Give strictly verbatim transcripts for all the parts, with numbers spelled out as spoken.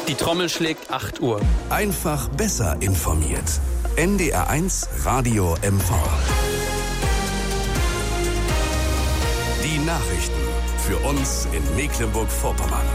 Die Trommel schlägt acht Uhr. Einfach besser informiert. N D R eins Radio M V. Die Nachrichten für uns in Mecklenburg-Vorpommern.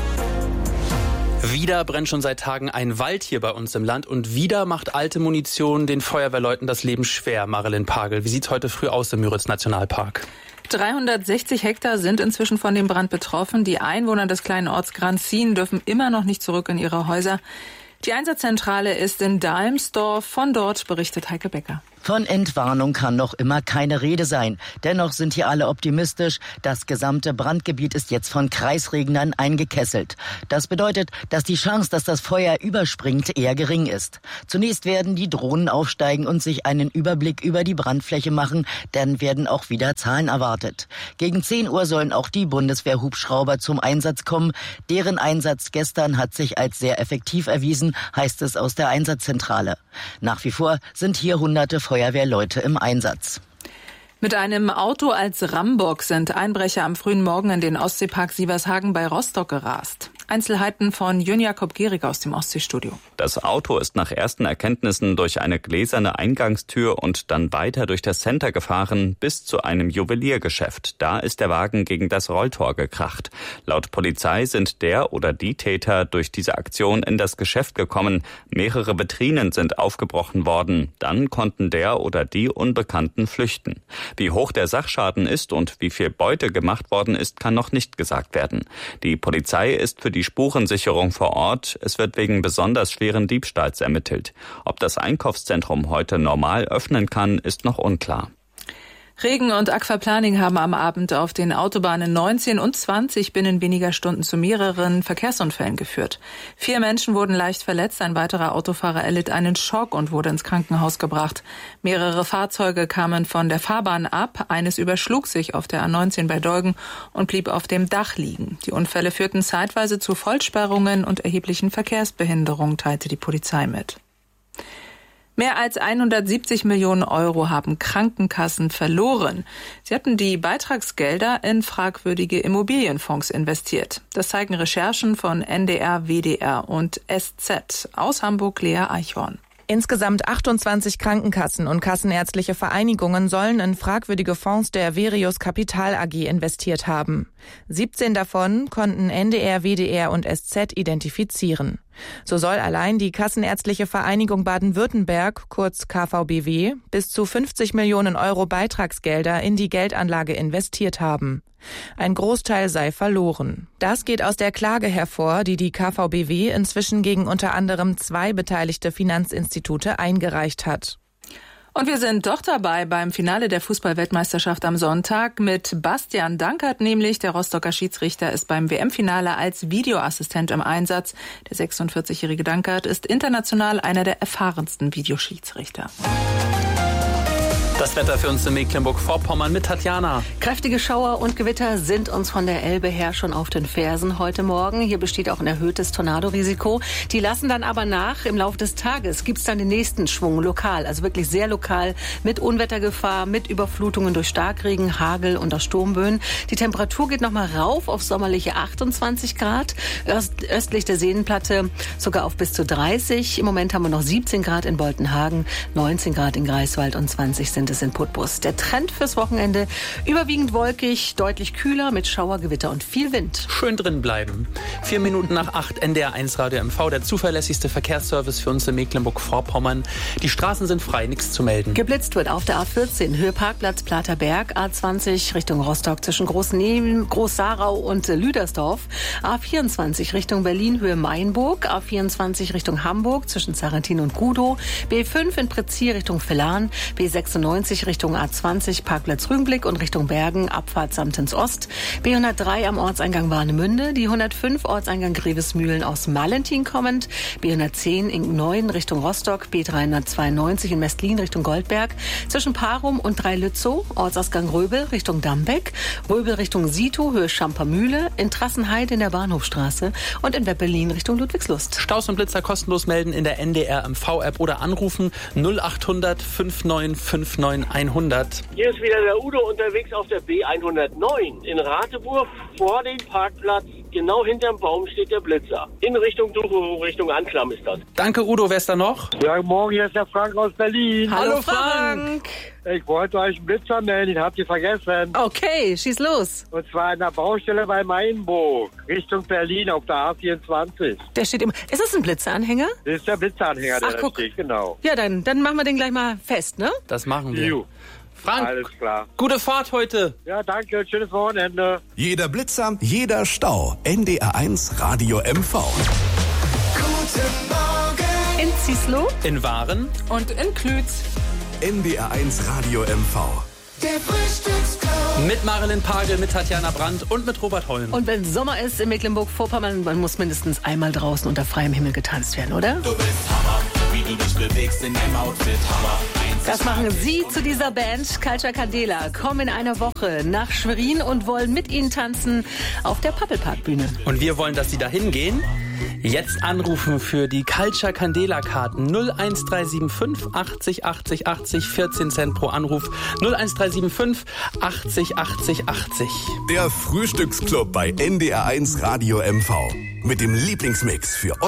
Wieder brennt schon seit Tagen ein Wald hier bei uns im Land und wieder macht alte Munition den Feuerwehrleuten das Leben schwer. Marilyn Pagel, wie sieht's heute früh aus im Müritz-Nationalpark? dreihundertsechzig Hektar sind inzwischen von dem Brand betroffen. Die Einwohner des kleinen Orts Granzin dürfen immer noch nicht zurück in ihre Häuser. Die Einsatzzentrale ist in Dalmsdorf. Von dort berichtet Heike Becker. Von Entwarnung kann noch immer keine Rede sein. Dennoch sind hier alle optimistisch. Das gesamte Brandgebiet ist jetzt von Kreisregnern eingekesselt. Das bedeutet, dass die Chance, dass das Feuer überspringt, eher gering ist. Zunächst werden die Drohnen aufsteigen und sich einen Überblick über die Brandfläche machen. Dann werden auch wieder Zahlen erwartet. Gegen zehn Uhr sollen auch die Bundeswehr-Hubschrauber zum Einsatz kommen. Deren Einsatz gestern hat sich als sehr effektiv erwiesen, heißt es aus der Einsatzzentrale. Nach wie vor sind hier hunderte Feuerwehrleute im Einsatz. Mit einem Auto als Rambock sind Einbrecher am frühen Morgen in den Ostseepark Sievershagen bei Rostock gerast. Einzelheiten von Jön Jakob Gehrig aus dem Ostseestudio. Das Auto ist nach ersten Erkenntnissen durch eine gläserne Eingangstür und dann weiter durch das Center gefahren bis zu einem Juweliergeschäft. Da ist der Wagen gegen das Rolltor gekracht. Laut Polizei sind der oder die Täter durch diese Aktion in das Geschäft gekommen. Mehrere Vitrinen sind aufgebrochen worden. Dann konnten der oder die Unbekannten flüchten. Wie hoch der Sachschaden ist und wie viel Beute gemacht worden ist, kann noch nicht gesagt werden. Die Polizei ist für die Spurensicherung vor Ort. Es wird wegen besonders schweren Diebstahls ermittelt. Ob das Einkaufszentrum heute normal öffnen kann, ist noch unklar. Regen und Aquaplaning haben am Abend auf den Autobahnen neunzehn und zwanzig binnen weniger Stunden zu mehreren Verkehrsunfällen geführt. Vier Menschen wurden leicht verletzt, ein weiterer Autofahrer erlitt einen Schock und wurde ins Krankenhaus gebracht. Mehrere Fahrzeuge kamen von der Fahrbahn ab, eines überschlug sich auf der A neunzehn bei Dolgen und blieb auf dem Dach liegen. Die Unfälle führten zeitweise zu Vollsperrungen und erheblichen Verkehrsbehinderungen, teilte die Polizei mit. Mehr als hundertsiebzig Millionen Euro haben Krankenkassen verloren. Sie hatten die Beitragsgelder in fragwürdige Immobilienfonds investiert. Das zeigen Recherchen von N D R, W D R und S Z. Aus Hamburg Lea Eichhorn. Insgesamt achtundzwanzig Krankenkassen und kassenärztliche Vereinigungen sollen in fragwürdige Fonds der Verius Kapital A G investiert haben. siebzehn davon konnten N D R, W D R und S Z identifizieren. So soll allein die Kassenärztliche Vereinigung Baden-Württemberg, kurz K V B W, bis zu fünfzig Millionen Euro Beitragsgelder in die Geldanlage investiert haben. Ein Großteil sei verloren. Das geht aus der Klage hervor, die die K V B W inzwischen gegen unter anderem zwei beteiligte Finanzinstitute eingereicht hat. Und wir sind doch dabei beim Finale der Fußball-Weltmeisterschaft am Sonntag mit Bastian Dankert, nämlich der Rostocker Schiedsrichter ist beim W M-Finale als Videoassistent im Einsatz. Der sechsundvierzigjährige Dankert ist international einer der erfahrensten Videoschiedsrichter. Das Wetter für uns in Mecklenburg-Vorpommern mit Tatjana. Kräftige Schauer und Gewitter sind uns von der Elbe her schon auf den Fersen heute Morgen. Hier besteht auch ein erhöhtes Tornadorisiko. Die lassen dann aber nach. Im Laufe des Tages gibt es dann den nächsten Schwung lokal, also wirklich sehr lokal mit Unwettergefahr, mit Überflutungen durch Starkregen, Hagel und auch Sturmböen. Die Temperatur geht nochmal rauf auf sommerliche achtundzwanzig Grad. Öst, östlich der Seenplatte sogar auf bis zu dreißig. Im Moment haben wir noch siebzehn Grad in Boltenhagen, neunzehn Grad in Greifswald und zwanzig sind es in Putbus. Der Trend fürs Wochenende überwiegend wolkig, deutlich kühler mit Schauer, Gewitter und viel Wind. Schön drin bleiben. Vier Minuten nach acht, N D R eins Radio M V, der zuverlässigste Verkehrsservice für uns in Mecklenburg-Vorpommern. Die Straßen sind frei, nichts zu melden. Geblitzt wird auf der A vierzehn, Höhe Parkplatz Platerberg, A zwanzig Richtung Rostock zwischen Großnehmen, Groß-Sarau und Lüdersdorf, A vierundzwanzig Richtung Berlin, Höhe Mainburg, A vierundzwanzig Richtung Hamburg zwischen Sarrentin und Gudow, B fünf in Prezir Richtung Villan, B sechsundneunzig Richtung A zwanzig, Parkplatz Rügenblick und Richtung Bergen, Abfahrt Samtens Ost, B hundertdrei am Ortseingang Warnemünde, die hundertfünf Ortseingang Grevesmühlen aus Malentin kommend, B hundertzehn in neun Richtung Rostock, B dreihundertzweiundneunzig in Mestlin Richtung Goldberg, zwischen Parum und Dreilützow, Ortsausgang Röbel Richtung Dambeck, Röbel Richtung Sito, Höhe Schampermühle, in Trassenheide in der Bahnhofstraße und in Weppelin Richtung Ludwigslust. Staus und Blitzer kostenlos melden in der N D R M V-App oder anrufen null achthundert fünfundneunzig fünfundneunzig hundert. Hier ist wieder der Udo unterwegs auf der B hundertneun in Rateburg vor dem Parkplatz genau hinterm Baum steht der Blitzer. In Richtung Duchow, Richtung Anklam ist das. Danke, Udo. Wer ist da noch? Ja, morgen, hier ist der Frank aus Berlin. Hallo, Hallo Frank. Ich wollte euch einen Blitzer melden, den habt ihr vergessen. Okay, schieß los. Und zwar an der Baustelle bei Mainburg, Richtung Berlin auf der A vierundzwanzig. Der steht immer. Ist das ein Blitzeranhänger? Das ist der Blitzeranhänger, der Ach, da guck. steht, genau. Ja, dann, dann machen wir den gleich mal fest, ne? Das machen wir. Juh. Frank, alles klar. Gute Fahrt heute. Ja, danke. Schönes Wochenende. Jeder Blitzer, jeder Stau. N D R eins Radio M V. Guten Morgen. In Zieslow. In Waren. Und in Klütz. N D R eins Radio M V. Der Frühstücksclub. Mit Marilyn Pagel, mit Tatjana Brandt und mit Robert Holm. Und wenn Sommer ist in Mecklenburg-Vorpommern, man muss mindestens einmal draußen unter freiem Himmel getanzt werden, oder? Du bist Hammer, wie du dich bewegst in deinem Outfit, Hammer. Das machen Sie zu dieser Band Culture Candela, kommen in einer Woche nach Schwerin und wollen mit Ihnen tanzen auf der Pappelpark-Bühne. Und wir wollen, dass Sie da hingehen. Jetzt anrufen für die Culture Candela Karten null eins drei sieben fünf achtzig achtzig achtzig, vierzehn Cent pro Anruf. null eins drei sieben fünf achtzig achtzig achtzig. Der Frühstücksclub bei N D R eins Radio M V. Mit dem Lieblingsmix für